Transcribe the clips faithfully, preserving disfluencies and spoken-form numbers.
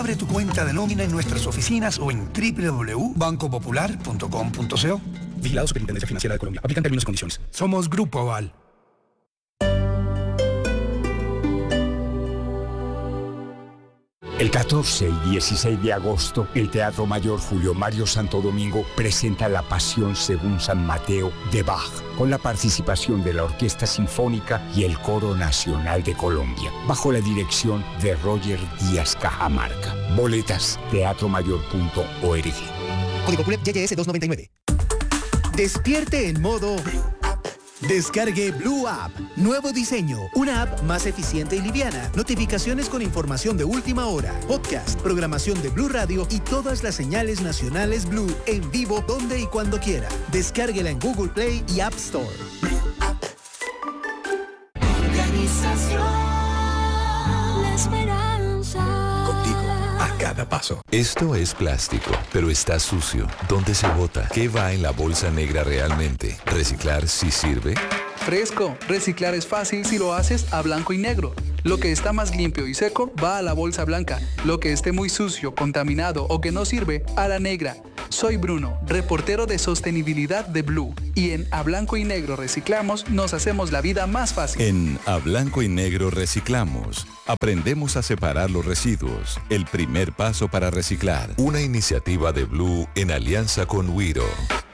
Abre tu cuenta de nómina en nuestras oficinas o en doble u doble u doble u punto banco popular punto com punto co. Vigilado Superintendencia Financiera de Colombia. Aplican términos y condiciones. Somos Grupo Aval. El catorce y dieciséis de agosto, el Teatro Mayor Julio Mario Santo Domingo presenta La Pasión según San Mateo de Bach, con la participación de la Orquesta Sinfónica y el Coro Nacional de Colombia, bajo la dirección de Roger Díaz Cajamarca. Boletas, teatro mayor punto org. Código P U L E P Y S doscientos noventa y nueve. Despierte en modo... Descargue Blue App. Nuevo diseño. Una app más eficiente y liviana. Notificaciones con información de última hora. Podcast, programación de Blue Radio y todas las señales nacionales Blue en vivo donde y cuando quiera. Descárguela en Google Play y App Store. Organización La Esperanza. Contigo, a cada paso. Esto es plástico, pero está sucio. ¿Dónde se bota? ¿Qué va en la bolsa negra realmente? ¿Reciclar sí sirve? Fresco, reciclar es fácil si lo haces a blanco y negro. Lo que está más limpio y seco va a la bolsa blanca. Lo que esté muy sucio, contaminado o que no sirve, a la negra. Soy Bruno, reportero de sostenibilidad de Blue. Y en A Blanco y Negro Reciclamos nos hacemos la vida más fácil. En A Blanco y Negro Reciclamos aprendemos a separar los residuos. El primer paso para reciclar. Una iniciativa de Blue en alianza con Wiro.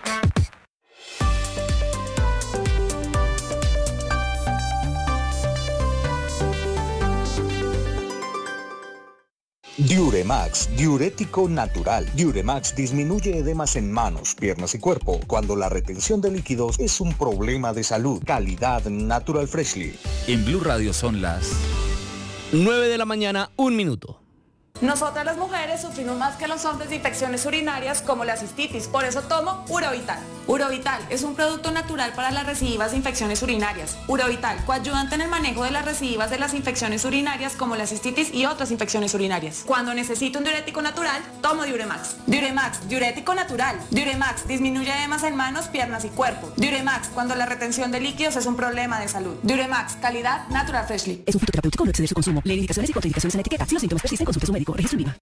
Diuremax, diurético natural. Diuremax disminuye edemas en manos, piernas y cuerpo cuando la retención de líquidos es un problema de salud. Calidad Natural Freshly. En Blue Radio son las nueve de la mañana, un minuto. Nosotras las mujeres sufrimos más que los hombres de infecciones urinarias como la cistitis, por eso tomo Urovital. Urovital es un producto natural para las recidivas de infecciones urinarias. Urovital, coadyuvante en el manejo de las recidivas de las infecciones urinarias como la cistitis y otras infecciones urinarias. Cuando necesito un diurético natural, tomo Diuremax. Diuremax, diurético natural. Diuremax disminuye edemas en manos, piernas y cuerpo. Diuremax, cuando la retención de líquidos es un problema de salud. Diuremax, calidad Natural Freshly. Es un fitoterapéutico, no excede su consumo. Lee indicaciones y contraindicaciones en la etiqueta. Si los síntomas persisten, consulte a su médico. Registro INVIMA.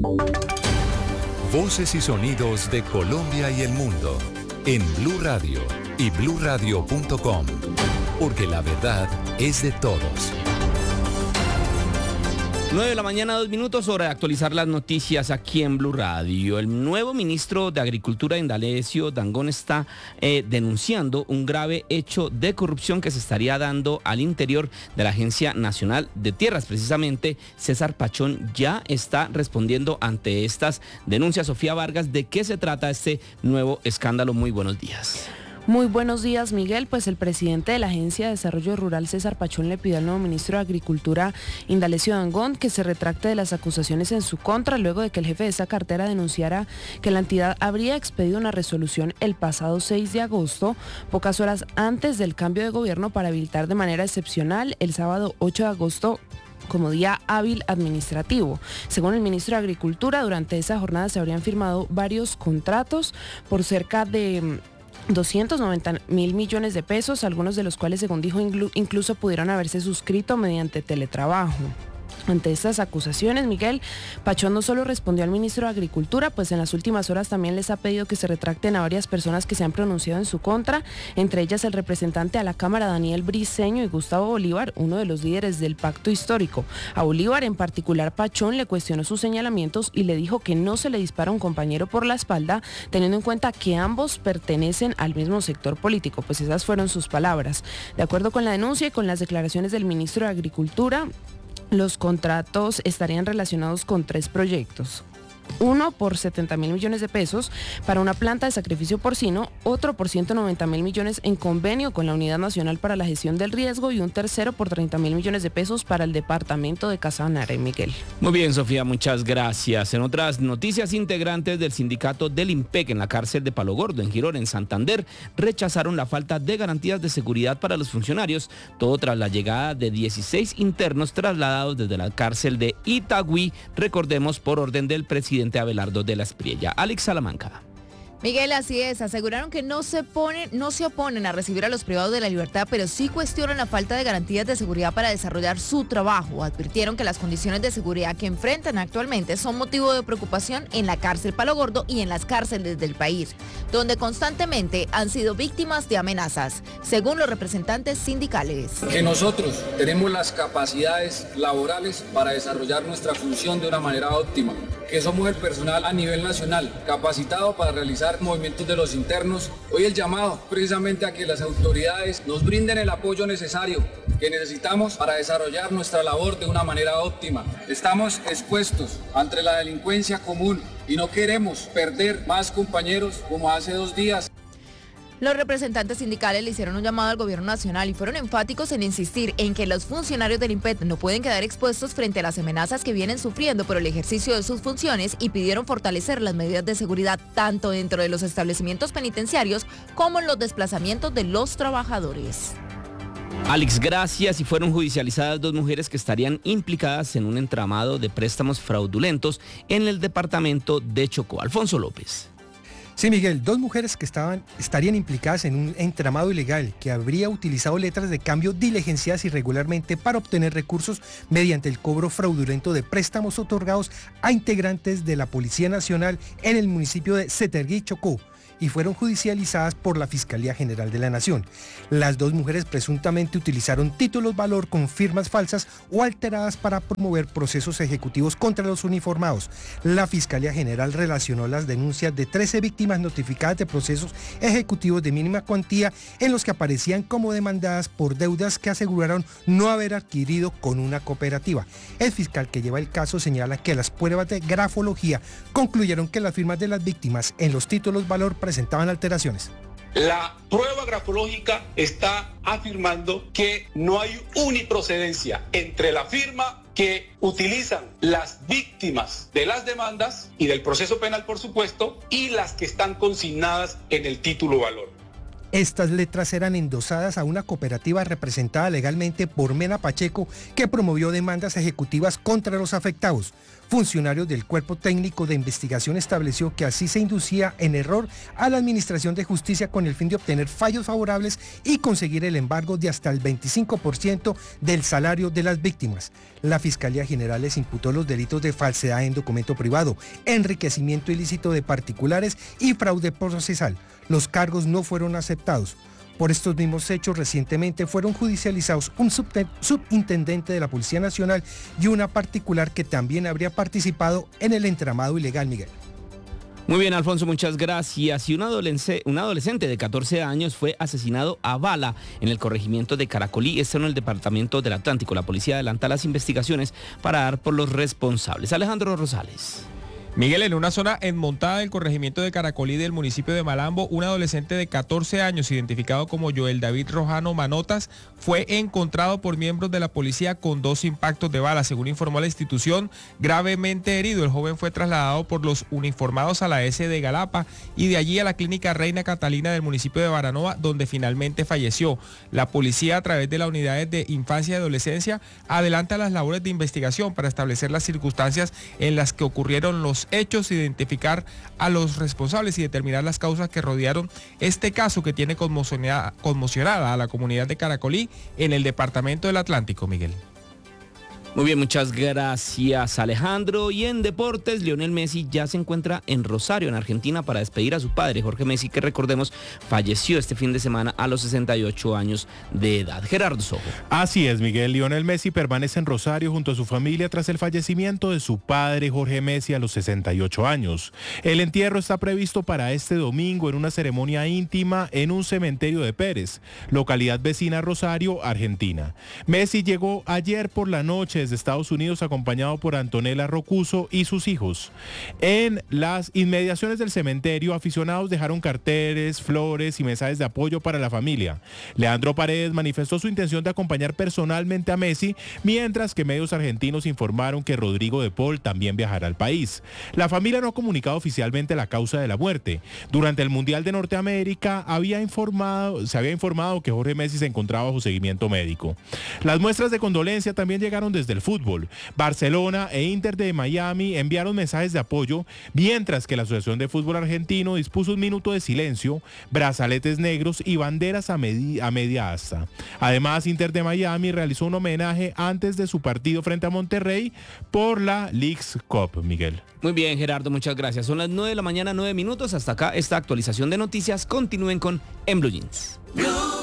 Voces y sonidos de Colombia y el mundo en Blue Radio y blue radio punto com, porque la verdad es de todos. nueve de la mañana, dos minutos, hora de actualizar las noticias aquí en Blue Radio. El nuevo ministro de Agricultura, Indalecio Dangond, está eh, denunciando un grave hecho de corrupción que se estaría dando al interior de la Agencia Nacional de Tierras. Precisamente, César Pachón ya está respondiendo ante estas denuncias. Sofía Vargas, ¿de qué se trata este nuevo escándalo? Muy buenos días. Muy buenos días, Miguel. Pues el presidente de la Agencia de Desarrollo Rural, César Pachón, le pidió al nuevo ministro de Agricultura, Indalecio Dangond, que se retracte de las acusaciones en su contra, luego de que el jefe de esa cartera denunciara que la entidad habría expedido una resolución el pasado seis de agosto, pocas horas antes del cambio de gobierno, para habilitar de manera excepcional el sábado ocho de agosto como día hábil administrativo. Según el ministro de Agricultura, durante esa jornada se habrían firmado varios contratos por cerca de doscientos noventa mil millones de pesos, algunos de los cuales, según dijo, incluso pudieron haberse suscrito mediante teletrabajo. Ante estas acusaciones, Miguel, Pachón no solo respondió al ministro de Agricultura, pues en las últimas horas también les ha pedido que se retracten a varias personas que se han pronunciado en su contra, entre ellas el representante a la Cámara, Daniel Briceño, y Gustavo Bolívar, uno de los líderes del pacto histórico. A Bolívar en particular, Pachón le cuestionó sus señalamientos y le dijo que no se le dispara a un compañero por la espalda, teniendo en cuenta que ambos pertenecen al mismo sector político. Pues esas fueron sus palabras. De acuerdo con la denuncia y con las declaraciones del ministro de Agricultura, los contratos estarían relacionados con tres proyectos. Uno por setenta mil millones de pesos para una planta de sacrificio porcino, otro por ciento noventa mil millones en convenio con la Unidad Nacional para la Gestión del Riesgo y un tercero por treinta mil millones de pesos para el departamento de Casanare, Miguel. Muy bien, Sofía, muchas gracias. En otras noticias, integrantes del sindicato del IMPEC en la cárcel de Palo Gordo, en Girón, en Santander, rechazaron la falta de garantías de seguridad para los funcionarios, todo tras la llegada de dieciséis internos trasladados desde la cárcel de Itagüí, recordemos, por orden del presidente Abelardo de la Espriella. Alex Salamanca. Miguel, así es. Aseguraron que no se ponen, no se oponen a recibir a los privados de la libertad, pero sí cuestionan la falta de garantías de seguridad para desarrollar su trabajo. Advirtieron que las condiciones de seguridad que enfrentan actualmente son motivo de preocupación en la cárcel Palo Gordo y en las cárceles del país, donde constantemente han sido víctimas de amenazas, según los representantes sindicales. Que nosotros tenemos las capacidades laborales para desarrollar nuestra función de una manera óptima, que somos el personal a nivel nacional capacitado para realizar movimientos de los internos. Hoy el llamado precisamente a que las autoridades nos brinden el apoyo necesario que necesitamos para desarrollar nuestra labor de una manera óptima. Estamos expuestos ante la delincuencia común y no queremos perder más compañeros como hace dos días. Los representantes sindicales le hicieron un llamado al gobierno nacional y fueron enfáticos en insistir en que los funcionarios del IMPET no pueden quedar expuestos frente a las amenazas que vienen sufriendo por el ejercicio de sus funciones y pidieron fortalecer las medidas de seguridad tanto dentro de los establecimientos penitenciarios como en los desplazamientos de los trabajadores. Alex, gracias. Y fueron judicializadas dos mujeres que estarían implicadas en un entramado de préstamos fraudulentos en el departamento de Chocó. Alfonso López. Sí, Miguel, dos mujeres que estaban, estarían implicadas en un entramado ilegal que habría utilizado letras de cambio diligenciadas irregularmente para obtener recursos mediante el cobro fraudulento de préstamos otorgados a integrantes de la Policía Nacional en el municipio de Ceterguí, Chocó, y fueron judicializadas por la Fiscalía General de la Nación. Las dos mujeres presuntamente utilizaron títulos valor con firmas falsas o alteradas para promover procesos ejecutivos contra los uniformados. La Fiscalía General relacionó las denuncias de trece víctimas notificadas de procesos ejecutivos de mínima cuantía en los que aparecían como demandadas por deudas que aseguraron no haber adquirido con una cooperativa. El fiscal que lleva el caso señala que las pruebas de grafología concluyeron que las firmas de las víctimas en los títulos valor presentaban alteraciones. La prueba grafológica está afirmando que no hay uniprocedencia entre la firma que utilizan las víctimas de las demandas y del proceso penal, por supuesto, y las que están consignadas en el título valor. Estas letras eran endosadas a una cooperativa representada legalmente por Mena Pacheco, que promovió demandas ejecutivas contra los afectados. Funcionarios del Cuerpo Técnico de Investigación estableció que así se inducía en error a la Administración de Justicia con el fin de obtener fallos favorables y conseguir el embargo de hasta el veinticinco por ciento del salario de las víctimas. La Fiscalía General les imputó los delitos de falsedad en documento privado, enriquecimiento ilícito de particulares y fraude procesal. Los cargos no fueron aceptados. Por estos mismos hechos, recientemente fueron judicializados un subintendente de la Policía Nacional y una particular que también habría participado en el entramado ilegal, Miguel. Muy bien, Alfonso, muchas gracias. Y un adolescente, un adolescente de catorce años fue asesinado a bala en el corregimiento de Caracolí, esto en el departamento del Atlántico. La policía adelanta las investigaciones para dar por los responsables. Alejandro Rosales. Miguel, en una zona enmontada del corregimiento de Caracolí del municipio de Malambo, un adolescente de catorce años, identificado como Joel David Rojano Manotas, fue encontrado por miembros de la policía con dos impactos de bala. Según informó la institución, gravemente herido. El joven fue trasladado por los uniformados a la S de Galapa y de allí a la clínica Reina Catalina del municipio de Baranova, donde finalmente falleció. La policía, a través de las unidades de infancia y adolescencia, adelanta las labores de investigación para establecer las circunstancias en las que ocurrieron los hechos, identificar a los responsables y determinar las causas que rodearon este caso que tiene conmocionada, conmocionada a la comunidad de Caracolí en el departamento del Atlántico, Miguel. Muy bien, muchas gracias, Alejandro. Y en deportes, Lionel Messi ya se encuentra en Rosario, en Argentina, para despedir a su padre, Jorge Messi, que recordemos falleció este fin de semana a los sesenta y ocho años de edad. Gerardo Sojo. Así es, Miguel. Lionel Messi permanece en Rosario junto a su familia tras el fallecimiento de su padre, Jorge Messi, a los sesenta y ocho años. El entierro está previsto para este domingo en una ceremonia íntima en un cementerio de Pérez, localidad vecina a Rosario, Argentina. Messi llegó ayer por la noche desde Estados Unidos acompañado por Antonella Rocuso y sus hijos. En las inmediaciones del cementerio, aficionados dejaron carteles, flores y mensajes de apoyo para la familia. Leandro Paredes manifestó su intención de acompañar personalmente a Messi, mientras que medios argentinos informaron que Rodrigo de Paul también viajará al país. La familia no ha comunicado oficialmente la causa de la muerte. Durante el Mundial de Norteamérica había informado, se había informado que Jorge Messi se encontraba bajo seguimiento médico. Las muestras de condolencia también llegaron desde del fútbol. Barcelona e Inter de Miami enviaron mensajes de apoyo, mientras que la Asociación de Fútbol Argentino dispuso un minuto de silencio, brazaletes negros y banderas a, medi- a media asta. Además, Inter de Miami realizó un homenaje antes de su partido frente a Monterrey por la Leagues Cup, Miguel. Muy bien, Gerardo, muchas gracias. Son las nueve de la mañana, nueve minutos. Hasta acá esta actualización de noticias. Continúen con En Blue Jeans. Blue.